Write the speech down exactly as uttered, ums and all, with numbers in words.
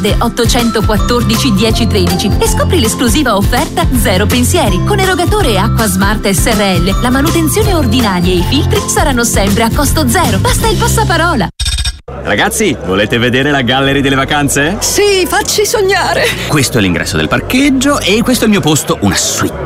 verde ottocentoquattordici dieci tredici e scopri l'esclusiva offerta Zero Pensieri. Con erogatore Acqua Smart S R L, la manutenzione ordinaria e i filtri saranno sempre a costo zero. Basta il passaparola. Ragazzi, volete vedere la gallery delle vacanze? Sì, facci sognare. Questo è l'ingresso del parcheggio e questo è il mio posto, una suite